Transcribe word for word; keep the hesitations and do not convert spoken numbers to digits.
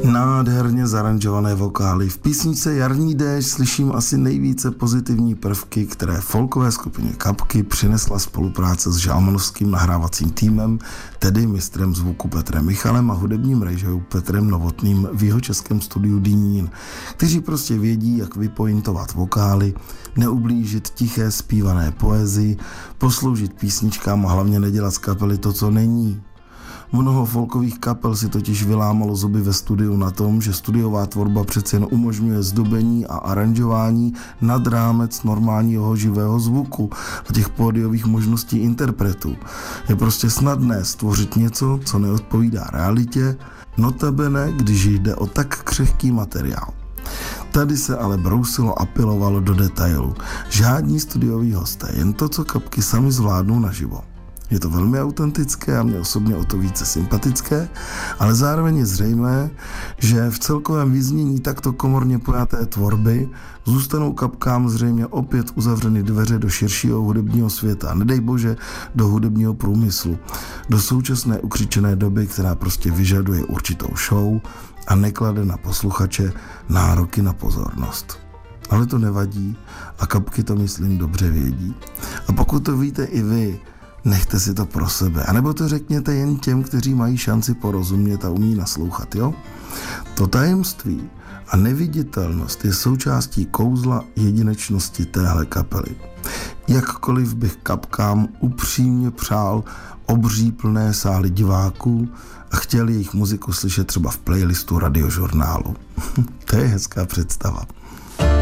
Nádherně zaranžované vokály. V písničce Jarní déšť slyším asi nejvíce pozitivní prvky, které folkové skupině Kapky přinesla spolupráce s žalmanovským nahrávacím týmem, tedy mistrem zvuku Petrem Michalem a hudebním režijou Petrem Novotným v jihočeském studiu Dynín, kteří prostě vědí, jak vypointovat vokály, neublížit tiché zpívané poezii, posloužit písničkám a hlavně nedělat z kapely to, co není. Mnoho folkových kapel si totiž vylámalo zuby ve studiu na tom, že studiová tvorba přece jen umožňuje zdobení a aranžování nad rámec normálního živého zvuku a těch pódiových možností interpretů. Je prostě snadné stvořit něco, co neodpovídá realitě, notabene, když jde o tak křehký materiál. Tady se ale brousilo a pilovalo do detailu. Žádní studioví hosté, jen to, co Kapky sami zvládnou naživo. Je to velmi autentické a mě osobně o to více sympatické, ale zároveň je zřejmé, že v celkovém vyznění takto komorně pojaté tvorby zůstanou Kapkám zřejmě opět uzavřeny dveře do širšího hudebního světa, nedej bože do hudebního průmyslu, do současné ukřičené doby, která prostě vyžaduje určitou show a neklade na posluchače nároky na pozornost. Ale to nevadí a Kapky to, myslím, dobře vědí. A pokud to víte i vy, nechte si to pro sebe, anebo to řekněte jen těm, kteří mají šanci porozumět a umí naslouchat, jo? To tajemství a neviditelnost je součástí kouzla jedinečnosti téhle kapely. Jakkoliv bych Kapkám upřímně přál obří plné sály diváků a chtěl jejich muziku slyšet třeba v playlistu radiožurnálu. To je hezká představa.